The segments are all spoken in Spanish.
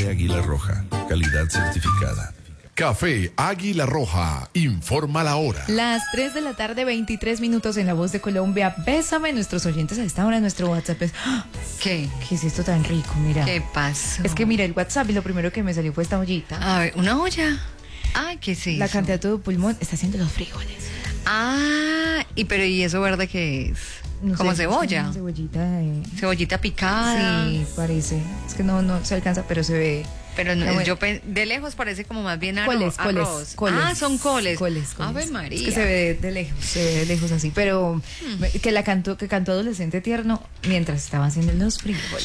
Café Águila Roja, calidad certificada. Café Águila Roja, informa la hora. Las 3 de la tarde, 23 minutos en La Voz de Colombia. Bésame, nuestros oyentes a esta hora en nuestro WhatsApp. ¿Qué? ¿Qué es esto tan rico? Mira. ¿Qué pasó? Es que mira el WhatsApp y lo primero que me salió fue esta ollita. A ver, ¿una olla? Ay, ¿qué es eso? La cantidad de pulmón está haciendo los frijoles. Ah, ¿y eso verde qué es? No ¿Como sé, cebolla? una cebollita. ¿Cebollita picada? Sí, parece. Es que no se alcanza, pero se ve. Pero no, bueno. de lejos parece como más bien Coles. Ah, son coles. Coles. Ave María. Es que se ve de lejos, así. Pero que cantó adolescente tierno mientras estaba haciendo los frijoles.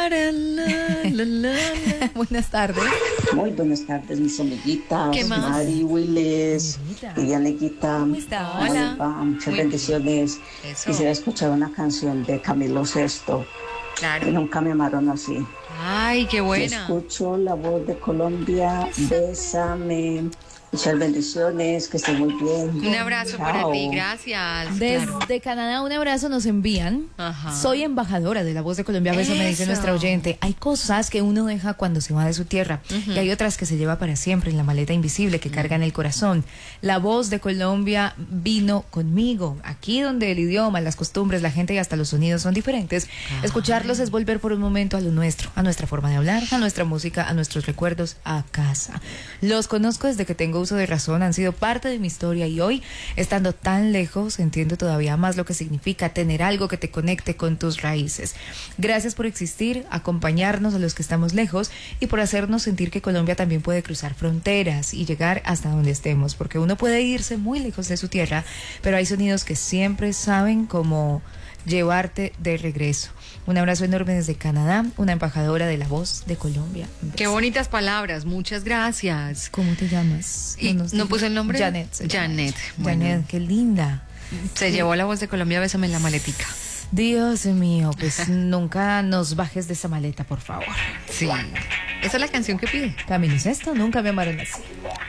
Buenas tardes. Muy buenas tardes, mis amiguitas. ¿Qué más? Mari, Willis, Dianequita. ¿Cómo está? Hola. Muchas Muy bendiciones. Eso. Quisiera escuchar una canción de Camilo Sesto, que Claro. nunca me amaron así. Ay, qué buena. Escucho La Voz de Colombia, bésame. Muchas bendiciones, que estén muy bien. Un abrazo para Chao. ti, gracias. Desde Claro. Canadá, un abrazo nos envían. Ajá. Soy embajadora de La Voz de Colombia, beso, me dice Eso. nuestra oyente. Hay cosas que uno deja cuando se va de su tierra y hay otras que se lleva para siempre en la maleta invisible que carga en el corazón. La Voz de Colombia vino conmigo. Aquí donde el idioma, las costumbres, la gente y hasta los sonidos son diferentes. Escucharlos es volver por un momento a lo nuestro, a nuestra forma de hablar, a nuestra música, a nuestros recuerdos, a casa. Los conozco desde que tengo uso de razón, han sido parte de mi historia y hoy, estando tan lejos, entiendo todavía más lo que significa tener algo que te conecte con tus raíces. Gracias por existir, acompañarnos a los que estamos lejos y por hacernos sentir que Colombia también puede cruzar fronteras y llegar hasta donde estemos, porque uno puede irse muy lejos de su tierra, pero hay sonidos que siempre saben cómo llevarte de regreso. Un abrazo enorme desde Canadá, una embajadora de La Voz de Colombia. Qué bonitas palabras, muchas gracias. ¿Cómo te llamas? ¿Y nos no dijo. puse el nombre? Janet. se llama. Janet. Bueno, Janet, qué linda. se llevó La Voz de Colombia, bésame en la maletica. Dios mío, pues nunca nos bajes de esa maleta, por favor. Sí. Esa es la canción que pide. Camilo Sesto, nunca me amaron así.